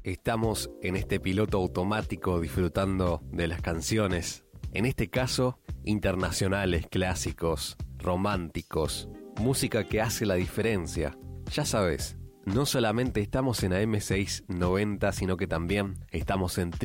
Estamos en este piloto automático disfrutando de las canciones, en este caso internacionales, clásicos, románticos, música que hace la diferencia. Ya sabes, no solamente estamos en AM690, sino que también estamos en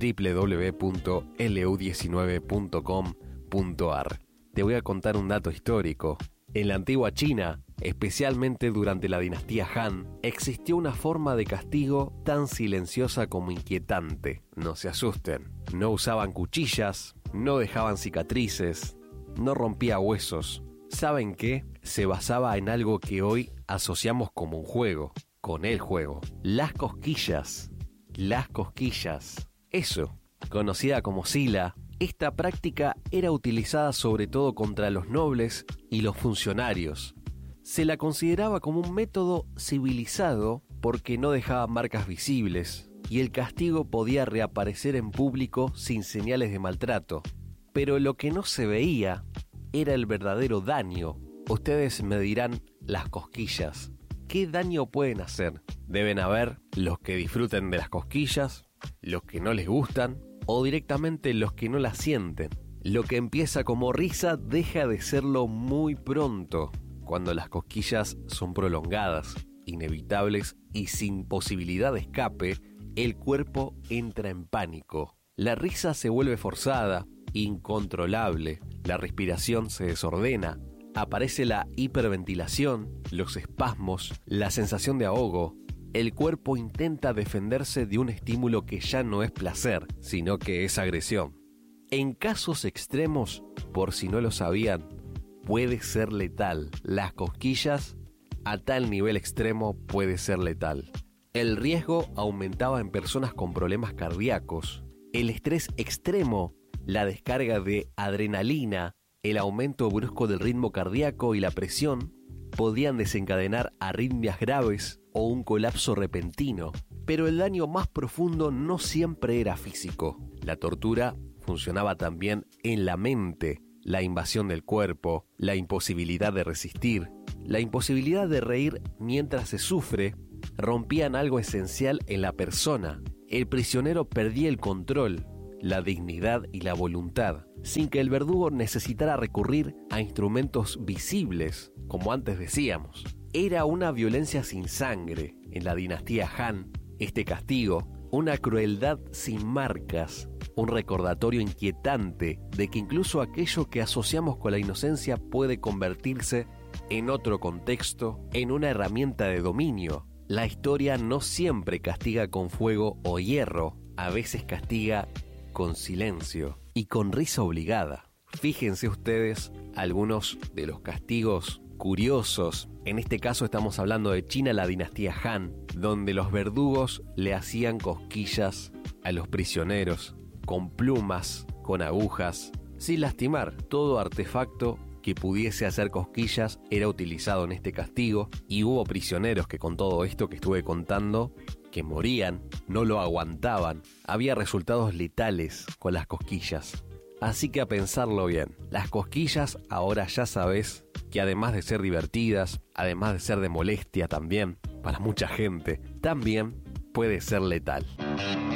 www.lu19.com.ar. Te voy a contar un dato histórico. En la antigua China, especialmente durante la dinastía Han, existió una forma de castigo tan silenciosa como inquietante. No se asusten, no usaban cuchillas, no dejaban cicatrices, no rompía huesos. ¿Saben qué? Se basaba en algo que hoy asociamos como un juego, con el juego. Las cosquillas. Las cosquillas. Eso, conocida como sila. Esta práctica era utilizada sobre todo contra los nobles y los funcionarios. Se la consideraba como un método civilizado porque no dejaba marcas visibles y el castigo podía reaparecer en público sin señales de maltrato. Pero lo que no se veía era el verdadero daño. Ustedes me dirán, las cosquillas, ¿qué daño pueden hacer? Deben haber los que disfruten de las cosquillas, los que no les gustan, o directamente los que no la sienten. Lo que empieza como risa deja de serlo muy pronto, cuando las cosquillas son prolongadas, inevitables y sin posibilidad de escape. El cuerpo entra en pánico. La risa se vuelve forzada, incontrolable, la respiración se desordena, aparece la hiperventilación, los espasmos, la sensación de ahogo. El cuerpo intenta defenderse de un estímulo que ya no es placer, sino que es agresión. En casos extremos, por si no lo sabían, puede ser letal. Las cosquillas, a tal nivel extremo, puede ser letal. El riesgo aumentaba en personas con problemas cardíacos. El estrés extremo, la descarga de adrenalina, el aumento brusco del ritmo cardíaco y la presión podían desencadenar arritmias graves o un colapso repentino. Pero el daño más profundo no siempre era físico. La tortura funcionaba también en la mente, la invasión del cuerpo, la imposibilidad de resistir, la imposibilidad de reír mientras se sufre, rompían algo esencial en la persona. El prisionero perdía el control, la dignidad y la voluntad, sin que el verdugo necesitara recurrir a instrumentos visibles, como antes decíamos. Era una violencia sin sangre. En la dinastía Han, este castigo, una crueldad sin marcas, un recordatorio inquietante de que incluso aquello que asociamos con la inocencia puede convertirse en otro contexto, en una herramienta de dominio. La historia no siempre castiga con fuego o hierro, a veces castiga con silencio y con risa obligada. Fíjense ustedes algunos de los castigos curiosos. En este caso estamos hablando de China, la dinastía Han, donde los verdugos le hacían cosquillas a los prisioneros, con plumas, con agujas, sin lastimar. Todo artefacto que pudiese hacer cosquillas era utilizado en este castigo, y hubo prisioneros que con todo esto que estuve contando, que morían, no lo aguantaban. Había resultados letales con las cosquillas. Así que a pensarlo bien, las cosquillas ahora ya sabes que además de ser divertidas, además de ser de molestia también, para mucha gente, también puede ser letal.